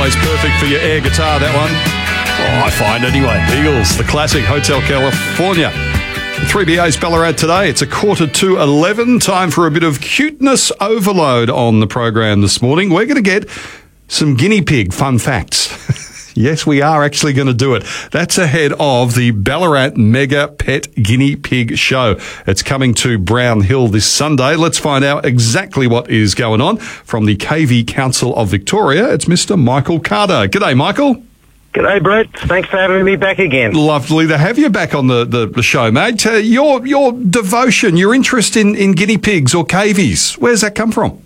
Always perfect for your air guitar, that one. Oh, I find anyway. Eagles, the classic, Hotel California. 3BA's Ballarat today. It's 11:45. Time for a bit of cuteness overload on the program this morning. We're going to get some guinea pig fun facts. Yes, we are actually going to do it. That's ahead of the Ballarat Mega Pet Guinea Pig Show. It's coming to Brown Hill this Sunday. Let's find out exactly what is going on from the KV Council of Victoria. It's Mr. Michael Carter. G'day, Michael. G'day, Brett. Thanks for having me back again. Lovely to have you back on the show, mate. Your devotion, your interest in guinea pigs or cavies, where's that come from?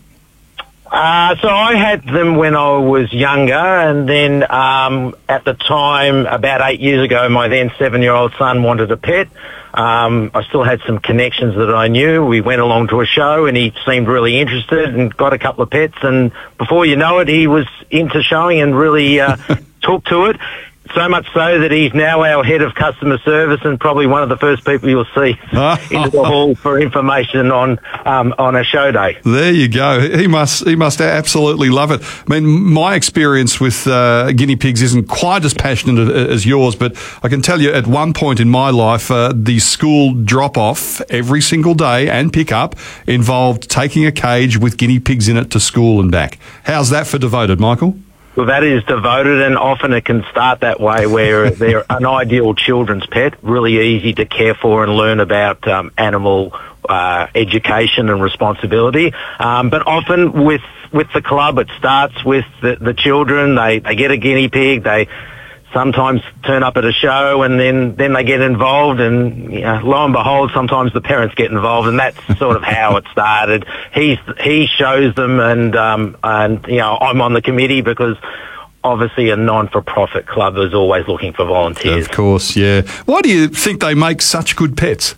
So I had them when I was younger, and then at the time, about 8 years ago, my then 7-year-old son wanted a pet. I still had some connections that I knew. We went along to a show, and he seemed really interested and got a couple of pets, and before you know it, he was into showing and really took to it. So much so that he's now our head of customer service and probably one of the first people you'll see into the hall for information on a show day. There you go. He must absolutely love it. I mean, my experience with guinea pigs isn't quite as passionate as yours, but I can tell you at one point in my life, the school drop-off every single day and pick-up involved taking a cage with guinea pigs in it to school and back. How's that for devoted, Michael? Well, that is devoted, and often it can start that way where they're an ideal children's pet, really easy to care for and learn about animal education and responsibility. But often with the club, it starts with the children. They get a guinea pig, they sometimes turn up at a show, and then they get involved, and lo and behold, sometimes the parents get involved, and that's sort of how it started. He shows them, and I'm on the committee because obviously a non-for-profit club is always looking for volunteers. Of course, yeah. Why do you think they make such good pets?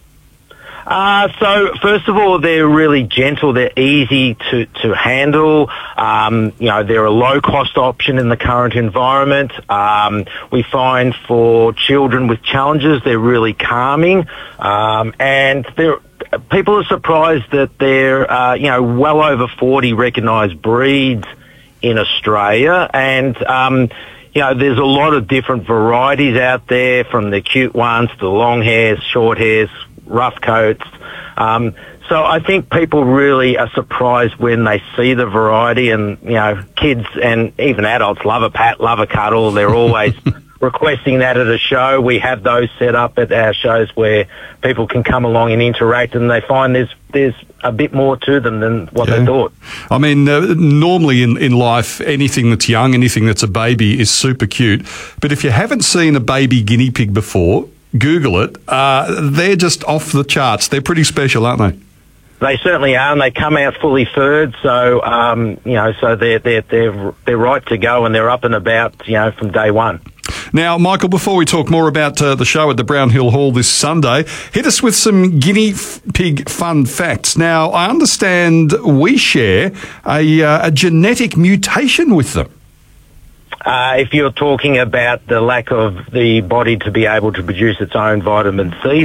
So first of all, they're really gentle. They're easy to handle. They're a low-cost option in the current environment. We find for children with challenges, they're really calming. And people are surprised that they're, well over 40 recognised breeds in Australia. And, there's a lot of different varieties out there, from the cute ones to the long hairs, short hairs, rough coats. So I think people really are surprised when they see the variety, and, kids and even adults love a pat, love a cuddle. They're always requesting that at a show. We have those set up at our shows where people can come along and interact, and they find there's a bit more to them than what they thought. I mean, normally in life, anything that's young, anything that's a baby is super cute. But if you haven't seen a baby guinea pig before, Google it. They're just off the charts. They're pretty special, aren't they? They certainly are, and they come out fully furred, so so they're right to go, and they're up and about, from day one. Now, Michael, before we talk more about the show at the Brown Hill Hall this Sunday, hit us with some guinea pig fun facts. Now, I understand we share a genetic mutation with them. If you're talking about the lack of the body to be able to produce its own vitamin C,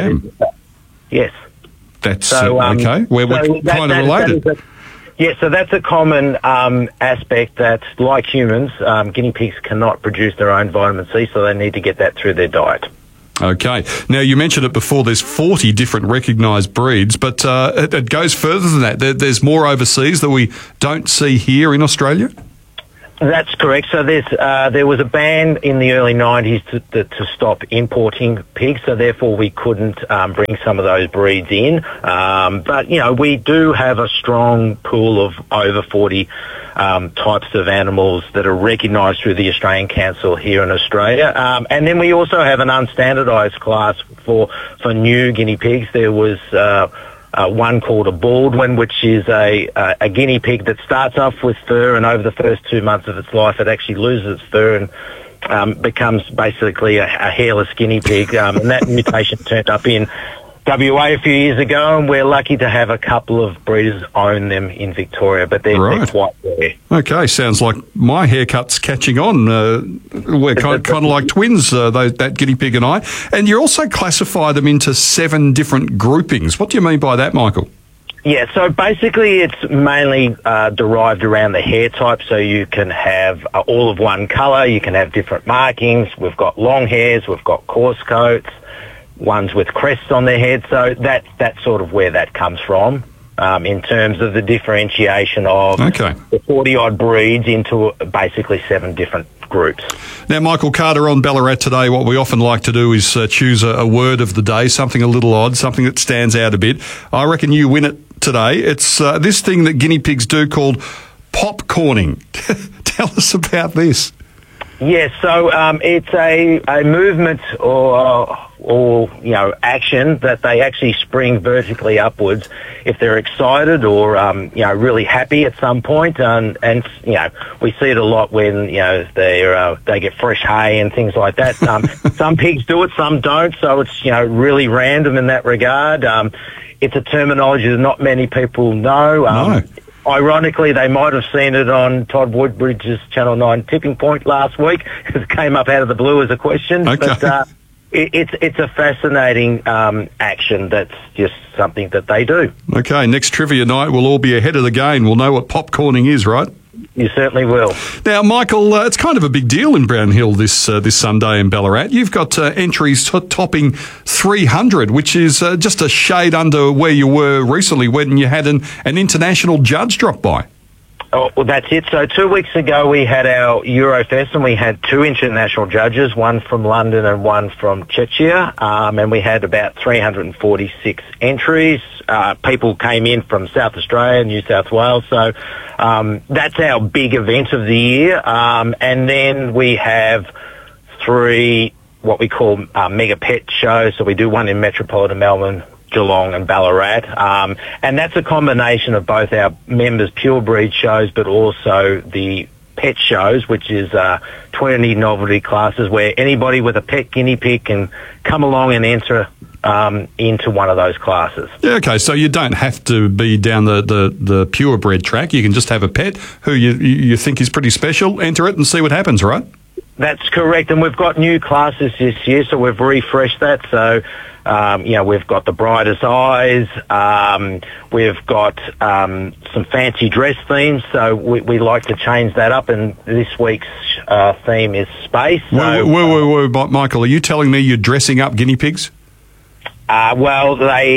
yes. That's okay. We're kind of related. So that's a common aspect that, like humans, guinea pigs cannot produce their own vitamin C, so they need to get that through their diet. Okay. Now, you mentioned it before, there's 40 different recognised breeds, but it goes further than that. There's more overseas that we don't see here in Australia? That's correct. So there was a ban in the early 90s to stop importing pigs, so therefore we couldn't bring some of those breeds in. But, we do have a strong pool of over 40 types of animals that are recognised through the Australian Council here in Australia. And then we also have an unstandardised class for new guinea pigs. There was one called a Baldwin, which is a guinea pig that starts off with fur, and over the first 2 months of its life, it actually loses its fur and becomes basically a hairless guinea pig. And that mutation turned up in WA a few years ago, and we're lucky to have a couple of breeders own them in Victoria, but they're quite rare. Okay, sounds like my haircut's catching on. We're kind of like twins, that guinea pig and I. And you also classify them into 7 different groupings. What do you mean by that, Michael? Yeah, so basically it's mainly derived around the hair type, so you can have all of one colour, you can have different markings. We've got long hairs, we've got coarse coats, ones with crests on their head, so that's sort of where that comes from in terms of the differentiation of the 40-odd breeds into basically 7 different groups. Now, Michael Carter, on Ballarat Today, what we often like to do is choose a word of the day, something a little odd, something that stands out a bit. I reckon you win it today. It's this thing that guinea pigs do called popcorning. Tell us about this. Yes, so it's a movement or action that they actually spring vertically upwards if they're excited or really happy at some point, and we see it a lot when they get fresh hay and things like that. Some pigs do it, some don't, so it's really random in that regard. It's a terminology that not many people know. No. Ironically, they might have seen it on Todd Woodbridge's Channel 9 Tipping Point last week. It came up out of the blue as a question. Okay. But it's a fascinating action that's just something that they do. Okay, next trivia night we'll all be ahead of the game. We'll know what popcorning is, right? You certainly will. Now, Michael, it's kind of a big deal in Brown Hill this Sunday in Ballarat. You've got entries topping 300, which is just a shade under where you were recently when you had an international judge drop by. Oh, well, that's it. So 2 weeks ago we had our Eurofest and we had 2 international judges, one from London and one from Czechia, and we had about 346 entries. People came in from South Australia, New South Wales, so that's our big event of the year. And then we have 3 what we call mega pet shows. So we do one in Metropolitan Melbourne, Geelong and Ballarat, and that's a combination of both our members' purebred shows but also the pet shows, which is 20 novelty classes where anybody with a pet guinea pig can come along and enter into one of those classes. Yeah, okay, so you don't have to be down the purebred track. You can just have a pet who you think is pretty special, enter it and see what happens, right? That's correct, and we've got new classes this year, so we've refreshed that. So, we've got the brightest eyes, we've got some fancy dress themes, so we like to change that up, and this week's theme is space. Whoa, Michael, are you telling me you're dressing up guinea pigs? Well,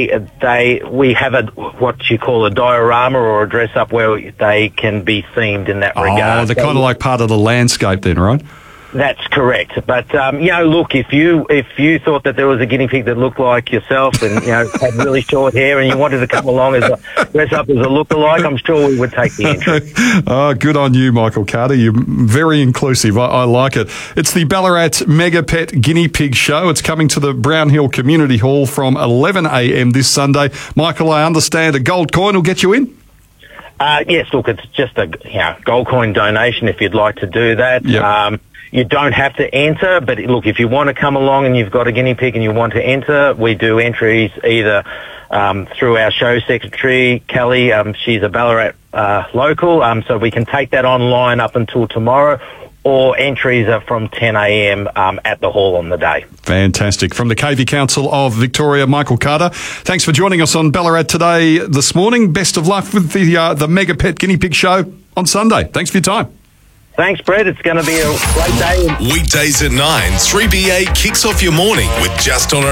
we have what you call a diorama or a dress up where they can be themed in that regard. Oh, they're kind of like part of the landscape then, right? That's correct. But, look, if you thought that there was a guinea pig that looked like yourself and, had really short hair and you wanted to come along as dress up as a lookalike, I'm sure we would take the entry. Oh, good on you, Michael Carter. You're very inclusive. I like it. It's the Ballarat Mega Pet Guinea Pig Show. It's coming to the Brown Hill Community Hall from 11 a.m. this Sunday. Michael, I understand a gold coin will get you in? Yes, look, it's just a gold coin donation if you'd like to do that. Yep. You don't have to enter, but look, if you want to come along and you've got a guinea pig and you want to enter, we do entries either through our show secretary, Kelly. She's a Ballarat local, so we can take that online up until tomorrow, or entries are from 10 a.m. At the hall on the day. Fantastic. From the KV Council of Victoria, Michael Carter, thanks for joining us on Ballarat Today this morning. Best of luck with the Mega Pet Guinea Pig Show on Sunday. Thanks for your time. Thanks, Brett. It's going to be a great day. Weekdays at 9, 3BA kicks off your morning with Just On